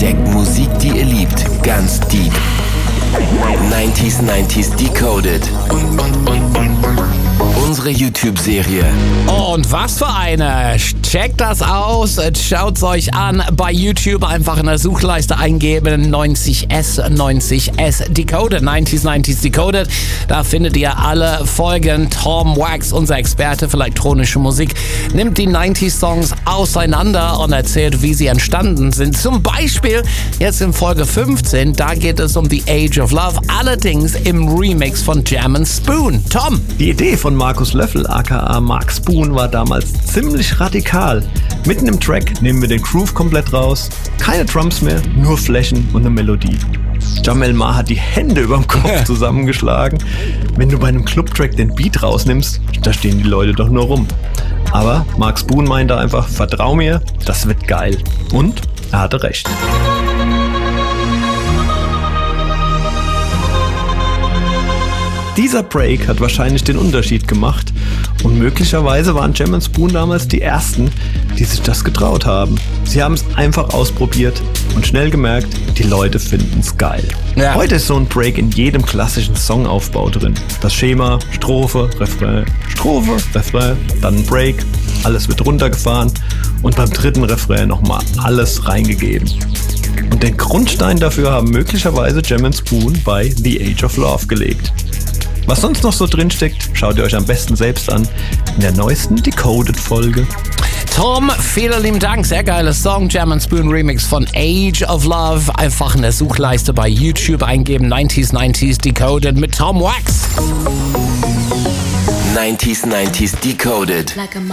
entdeckt Musik, die ihr liebt, ganz deep. 90s Decoded. Unsere YouTube-Serie. Und was für eine! Checkt das aus, schaut's euch an. Bei YouTube einfach in der Suchleiste eingeben 90s Decoded, 90s Decoded. Da findet ihr alle Folgen. Tom Wax, unser Experte für elektronische Musik, nimmt die 90s-Songs auseinander und erzählt, wie sie entstanden sind. Zum Beispiel jetzt in Folge 15, da geht es um The Age of Love, allerdings im Remix von Jam & Spoon. Tom? Die Idee von Markus Löffel aka Mark Spoon war damals ziemlich radikal. Mitten im Track nehmen wir den Groove komplett raus, keine Drums mehr, nur Flächen und eine Melodie. Jamel Ma hat die Hände überm Kopf zusammengeschlagen. Wenn du bei einem Club-Track den Beat rausnimmst, da stehen die Leute doch nur rum. Aber Mark Spoon meinte einfach, vertrau mir, das wird geil. Und er hatte recht. Dieser Break hat wahrscheinlich den Unterschied gemacht und möglicherweise waren Jam & Spoon damals die ersten, die sich das getraut haben. Sie haben es einfach ausprobiert und schnell gemerkt, die Leute finden es geil. Ja. Heute ist so ein Break in jedem klassischen Songaufbau drin. Das Schema, Strophe, Refrain, dann ein Break, alles wird runtergefahren und beim dritten Refrain nochmal alles reingegeben. Und den Grundstein dafür haben möglicherweise Jam & Spoon bei The Age of Love gelegt. Was sonst noch so drin steckt, schaut ihr euch am besten selbst an in der neuesten Decoded-Folge. Tom, vielen lieben Dank. Sehr geiler Song. Jam & Spoon Remix von Age of Love. Einfach in der Suchleiste bei YouTube eingeben. 90s Decoded mit Tom Wax. 90s Decoded.